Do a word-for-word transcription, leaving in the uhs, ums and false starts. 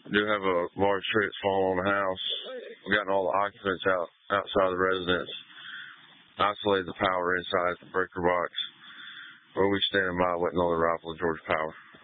do have a large tree that's fallen on the house. We've gotten all the occupants out outside the residence, isolated the power inside the breaker box. But we standing by waiting on the arrival of Georgia Power.